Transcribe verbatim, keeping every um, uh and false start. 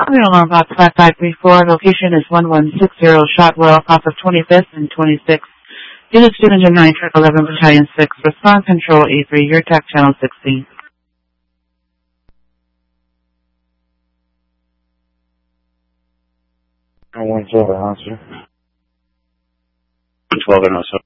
Clear alarm box five five three four. Location is one one six zero Shotwell off of twenty-fifth and twenty-sixth. Unit two hundred nine, Truck eleven, Battalion six. Response Control A three. Your tac channel sixteen. I want to answer. twelve and also.